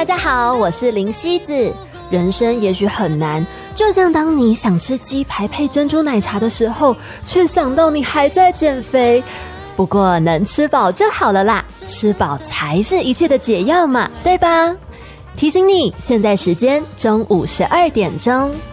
大家好，我是林希子。人生也许很难，就像当你想吃鸡排配珍珠奶茶的时候，却想到你还在减肥。不过能吃饱就好了啦，吃饱才是一切的解药嘛，对吧？提醒你，现在时间中午12点钟。